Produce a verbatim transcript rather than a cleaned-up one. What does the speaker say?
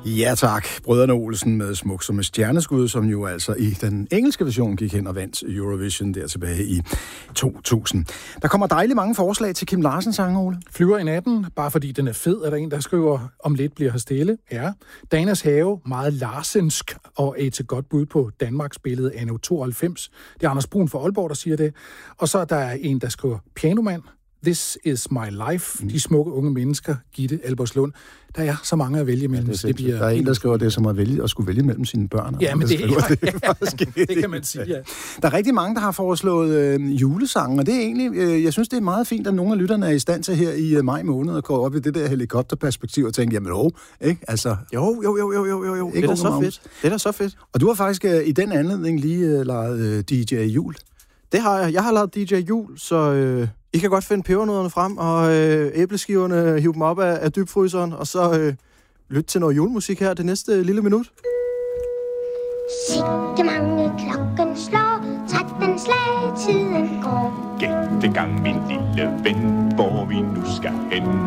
Ja tak, Brødrene Olsen med Smuk som et stjerneskud, som jo altså i den engelske version gik hen og vandt Eurovision der tilbage i to tusind. Der kommer dejligt mange forslag til Kim Larsens sang, Ole. Flyver i natten, bare fordi den er fed, er der en, der skriver, om lidt bliver her stille. Ja. Danas have, meget larsensk, og et til godt bud på Danmarks billede anno tooghalvfems. Det er Anders Brun fra Aalborg, der siger det. Og så er der en, der skriver pianomand. This is my life. De smukke unge mennesker, Gitte Albertslund. Der er så mange at vælge mellem. Ja, det, det bliver der er en, der skriver det som at, vælge, at skulle vælge mellem sine børn. Ja, men det, skriver, ja, det, ja, ja, det kan man sige, ja. Der er rigtig mange, der har foreslået øh, julesange, og det er egentlig, øh, jeg synes, det er meget fint, at nogle af lytterne er i stand til her i øh, maj måned at gå op i det der helikopterperspektiv og tænke, jamen jo, ikke? Altså, jo, jo, jo, jo, jo, jo. Det er da så fedt. Det er da så fedt. Og du har faktisk øh, i den anledning lige øh, lavet øh, D J Jul. Det har jeg. Jeg har lavet D J Jul, så øh, I kan godt finde pebernødderne frem, og øh, æbleskiverne, hive dem op af, af dybfryseren, og så øh, lytte til noget julemusik her det næste lille minut. Sikke mange klokken slår, tretten slag, tiden går. Gæt gang, min lille ven, hvor vi nu skal hen.